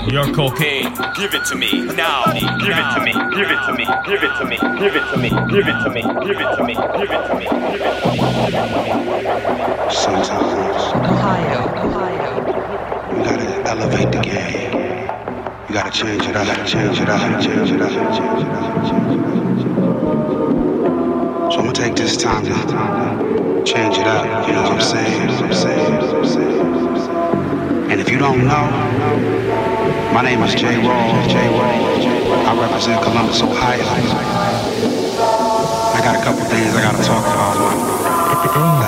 Your cocaine, give it to me now. Give it to me. Give it to me. Give it to me. Give it to me. Give it to me. Give it to me. Give it to me. Give it to me. Sometimes Ohio. you gotta elevate the game. You gotta change it up. Change it up. Change it up. Change it up. So I'm gonna take this time to change it up. You know what I'm saying? And if you don't know, my name is Jay Rawls. I represent Columbus, Ohio. I got a couple things I gotta talk about.